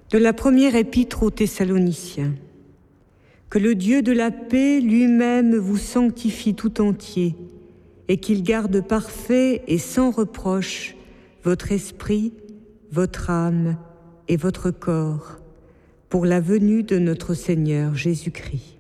De la première épître aux Thessaloniciens. Que le Dieu de la paix lui-même vous sanctifie tout entier et qu'il garde parfait et sans reproche votre esprit, votre âme et votre corps pour la venue de notre Seigneur Jésus-Christ.